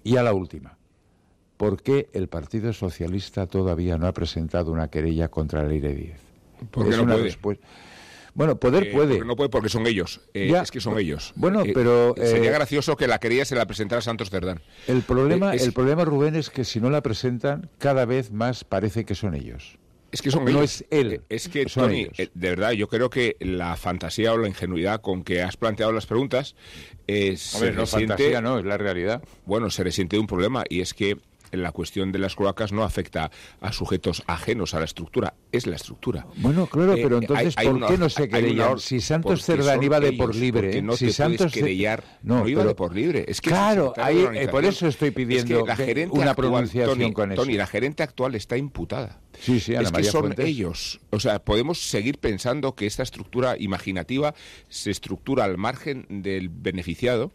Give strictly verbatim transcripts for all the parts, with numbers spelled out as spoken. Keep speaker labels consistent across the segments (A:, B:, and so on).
A: Y ya la última. ¿Por qué el Partido Socialista todavía no ha presentado una querella contra Leire Díez?
B: Porque
A: es
B: no
A: una
B: puede.
A: Respuesta. Bueno, poder
B: eh,
A: puede.
B: Porque no puede porque son ellos. Eh, es que son ellos.
A: Bueno,
B: eh,
A: pero...
B: Sería
A: eh,
B: gracioso que la querella se la presentara Santos Cerdán.
A: El problema,
B: eh, es,
A: el problema, Rubén, es que si no la presentan, cada vez más parece que son ellos.
B: Es que son
A: no
B: ellos.
A: es él.
B: Es que,
A: son
B: Tony,
A: ellos.
B: eh, de verdad, yo creo que la fantasía o la ingenuidad con que has planteado las preguntas... Eh,
A: Hombre, no
B: resiente,
A: fantasía, no, es la realidad.
B: Bueno, se resiente de un problema, y es que la cuestión de las cloacas no afecta a sujetos ajenos a la estructura, es la estructura.
A: Bueno, claro,
B: Eh,
A: pero entonces,
B: hay- hay
A: ¿por
B: una-
A: qué no se
B: hay
A: querellan?
B: una-
A: Si Santos
B: porque
A: Cerdán
B: son
A: iba de
B: ellos,
A: por libre,
B: porque no
A: si
B: te
A: Santos
B: puedes
A: Ce-
B: querellar, no,
A: no,
B: iba
A: pero-
B: de por libre. Es que
A: Claro,
B: es el secretario
A: ahí,
B: de la
A: eh, por
B: organización.
A: eso estoy pidiendo
B: Es que la
A: que
B: gerente
A: una
B: actual,
A: pronunciación
B: Tony,
A: con eso.
B: Tony, la gerente actual está imputada.
A: Sí, sí, Ana
B: es que
A: María
B: son
A: Fuentes.
B: ellos. O sea, podemos seguir pensando que esta estructura imaginativa se estructura al margen del beneficiado,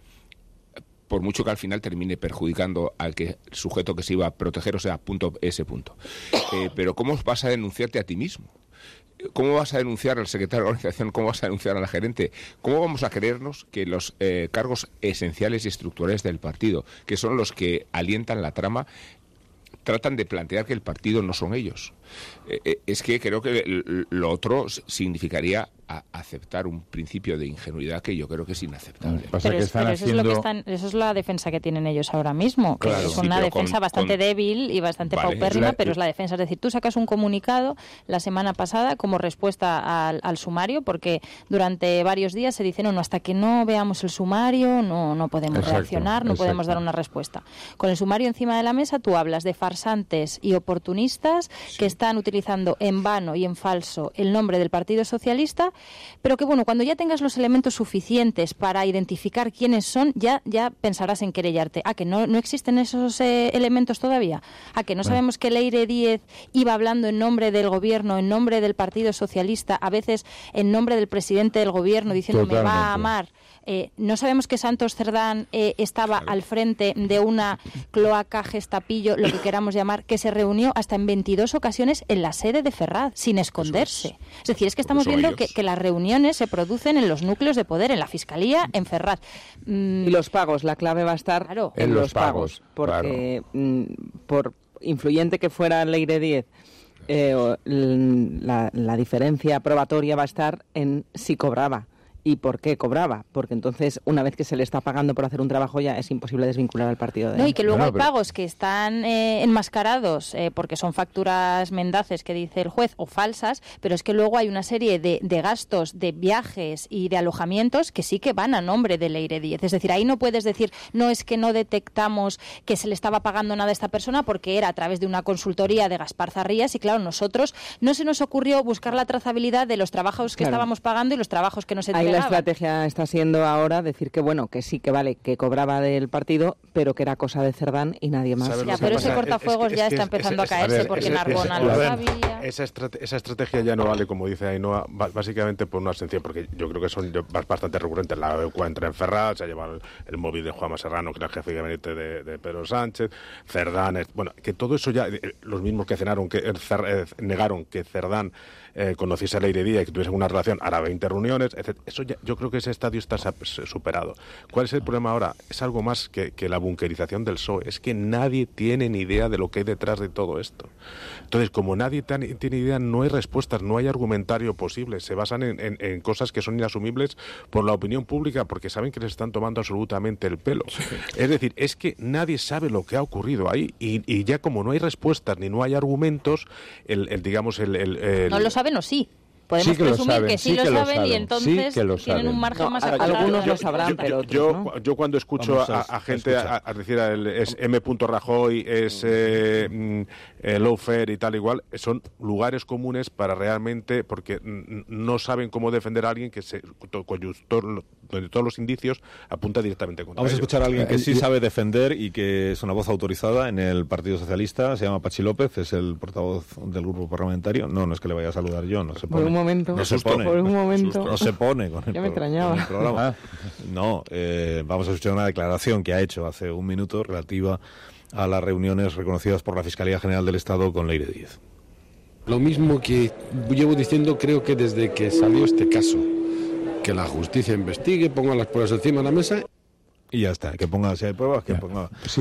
B: por mucho que al final termine perjudicando al que el sujeto que se iba a proteger, o sea, punto ese punto. Eh, pero ¿cómo vas a denunciarte a ti mismo? ¿Cómo vas a denunciar al secretario de organización? ¿Cómo vas a denunciar a la gerente? ¿Cómo vamos a creernos que los eh, cargos esenciales y estructurales del partido, que son los que alientan la trama, tratan de plantear que el partido no son ellos? Eh, eh, es que creo que lo otro significaría a aceptar un principio de ingenuidad que yo creo que es inaceptable.
A: Pasa
C: Pero,
A: que
C: es,
A: están
C: pero eso, es lo que
A: haciendo...
C: están, eso es la defensa que tienen ellos ahora mismo, que
A: Claro.
C: es
B: Sí,
C: una
B: pero
C: defensa
B: con-
C: bastante
B: con-
C: débil y bastante
B: Vale.
C: paupérrima,
A: La-
C: pero es la defensa. Es decir, tú sacas un comunicado la semana pasada como respuesta al, al sumario, porque durante varios días se dice, no, no, hasta que no veamos el sumario no, no podemos
A: Exacto,
C: reaccionar, no podemos
A: exacto.
C: dar una respuesta. Con el sumario encima de la mesa tú hablas de farsantes y oportunistas que están utilizando en vano y en falso el nombre del Partido Socialista, pero que bueno, cuando ya tengas los elementos suficientes para identificar quiénes son, ya ya pensarás en querellarte. ¿A que no, no existen esos eh, elementos todavía? ¿A que no sabemos que Leire Díez iba hablando en nombre del gobierno, en nombre del Partido Socialista, a veces en nombre del presidente del gobierno, diciendo me va a
A: Totalmente.
C: amar? Eh, ¿No sabemos que Santos Cerdán eh, estaba al frente de una cloaca, gestapillo, lo que queramos llamar, que se reunió hasta en veintidós ocasiones en la sede de Ferraz, sin esconderse? Es. es decir, es que estamos
B: son
C: viendo que,
B: ellos.
C: que las reuniones se producen en los núcleos de poder, en la Fiscalía, en Ferraz. Mm,
D: Y los pagos, la clave va a estar
C: Claro.
D: en,
A: En
D: los
A: los
D: pagos,
A: pagos,
D: porque mm, por influyente que fuera Leire Díez, eh, o- l- la, la diferencia probatoria va a estar en si cobraba. ¿Y por qué cobraba? Porque entonces, una vez que se le está pagando por hacer un trabajo, ya es imposible desvincular al partido de
C: No,
D: él.
C: y que luego
A: Bueno,
C: hay
A: pero-
C: pagos que están eh, enmascarados eh, porque son facturas mendaces que dice el juez o falsas, pero es que luego hay una serie de, de gastos de viajes y de alojamientos que sí que van a nombre de Leire Díez. Es decir, ahí no puedes decir, no es que no detectamos que se le estaba pagando nada a esta persona porque era a través de una consultoría de Gaspar Zarrías y claro, nosotros no se nos ocurrió buscar la trazabilidad de los trabajos que
D: Claro.
C: estábamos pagando y los trabajos que nos
D: Ahí la
C: entregaban.
D: estrategia está siendo ahora decir que bueno, que sí, que vale, que cobraba del partido, pero que era cosa de Cerdán y nadie más.
E: ¿Sabes
C: Ya,
E: lo que
C: pero ese
E: pasa?
C: cortafuegos
E: Es que-
C: ya
E: es que
C: está
E: es-
C: empezando
E: es-
C: a
E: es-
C: caerse
E: a ver,
C: porque
E: ese-
C: Narbona
E: ese-
C: lo
E: a ver,
C: sabía.
E: Esa, estrate- esa estrategia ya no vale, como dice Ainhoa, ba- básicamente por una sencilla, porque yo creo que son yo- bastante recurrentes. La encuentra en Ferraz, se ha llevado el, el móvil de Juanma Serrano, que era el jefe de gabinete de, de Pedro Sánchez, Cerdán, es- bueno, que todo eso ya, eh, los mismos que cenaron, que eh, Cer- eh, negaron que Cerdán eh, conociese a Leire Díez y que tuviese una relación, hará veinte reuniones, etcétera. Eso ya, yo creo que ese estadio está sa- superado. ¿Cuál es el problema ahora? Es algo más que, que la bunkerización del P S O E. Es que nadie tiene ni idea de lo que hay detrás de todo esto. Entonces, como nadie tan- tiene idea, no hay respuestas, no hay argumentario posible. Se basan en, en- en cosas que son inasumibles por la opinión pública porque saben que les están tomando absolutamente el pelo. Es decir, es que nadie sabe lo que ha ocurrido ahí y, y ya como no hay respuestas ni no hay argumentos, el, el digamos, el... el- el-
C: No lo saben o sí. Podemos
A: Sí que lo
C: presumir
A: saben,
C: que sí,
A: sí
C: lo
A: que lo
C: saben y
A: saben,
C: entonces
A: sí que lo
C: tienen
A: saben.
C: un margen
D: No,
C: más
D: a-
C: acotado.
D: algunos lo
C: de-
D: sabrán,
E: yo,
D: pero
E: yo,
D: otros
E: yo,
D: no.
E: yo cuando escucho
F: Vamos
E: a,
F: a-
E: a gente
F: a
E: a, a decir el, es M. Rajoy, es eh, mm, eh, lawfare y tal igual, son lugares comunes para realmente, porque mm, no saben cómo defender a alguien que se, to- cuyo to- donde todos los indicios apunta directamente contra
F: Vamos a
E: ellos.
F: escuchar a alguien que
A: Eh,
F: sí
A: y-
F: sabe defender y que es una voz autorizada en el Partido Socialista. Se llama Pachi López, es el portavoz del grupo parlamentario. No, no es que le vaya a saludar yo, no se
D: Por
F: pone.
D: un momento,
F: no se pone,
D: por un momento.
F: no se pone con el,
D: Ya me
F: pro-
D: extrañaba.
F: con el programa.
A: Ah.
F: No, eh, vamos a escuchar una declaración que ha hecho hace un minuto relativa a las reuniones reconocidas por la Fiscalía General del Estado con Leire Díez.
G: Lo mismo que llevo diciendo, creo que desde que salió este caso, que la justicia investigue, ponga las pruebas encima de la mesa.
F: Y ya está, que ponga, si hay pruebas, que ponga...